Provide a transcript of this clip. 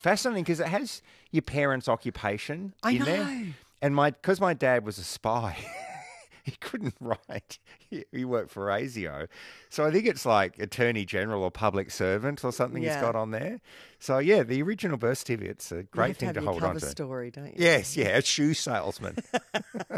Fascinating because it has your parents' occupation I in know. there. And because my dad was a spy, he couldn't write. He worked for ASIO. So I think it's like Attorney General or public servant or something he's Yeah. got on there. So, yeah, the original birth certificate's a You great have to thing have to your hold on cover to. story, don't you? Yes, yeah, a shoe salesman.